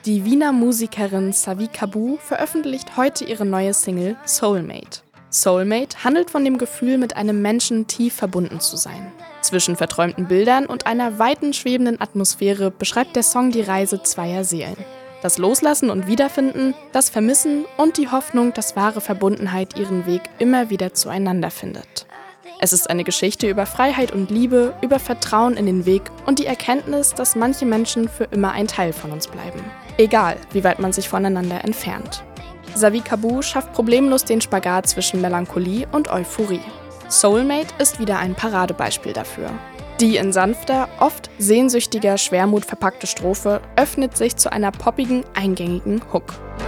Die Wiener Musikerin Savi Kabu veröffentlicht heute ihre neue Single Soulmate. Soulmate handelt von dem Gefühl, mit einem Menschen tief verbunden zu sein. Zwischen verträumten Bildern und einer weiten schwebenden Atmosphäre beschreibt der Song die Reise zweier Seelen. Das Loslassen und Wiederfinden, das Vermissen und die Hoffnung, dass wahre Verbundenheit ihren Weg immer wieder zueinander findet. Es ist eine Geschichte über Freiheit und Liebe, über Vertrauen in den Weg und die Erkenntnis, dass manche Menschen für immer ein Teil von uns bleiben. Egal, wie weit man sich voneinander entfernt. Savi Kabu schafft problemlos den Spagat zwischen Melancholie und Euphorie. Soulmate ist wieder ein Paradebeispiel dafür. Die in sanfter, oft sehnsüchtiger Schwermut verpackte Strophe öffnet sich zu einer poppigen, eingängigen Hook.